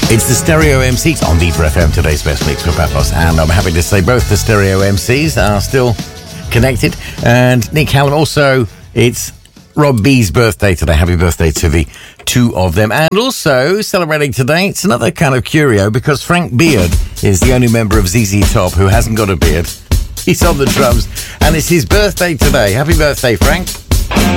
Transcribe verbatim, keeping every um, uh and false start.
It's the Stereo M Cs on Deeper F M, today's best mix for Papos. And I'm happy to say both the Stereo M Cs are still connected. And Nick Hallam, also, it's Rob B's birthday today. Happy birthday to the two of them. And also, celebrating today, it's another kind of curio because Frank Beard is the only member of Z Z Top who hasn't got a beard. He's on the drums, and it's his birthday today. Happy birthday, Frank.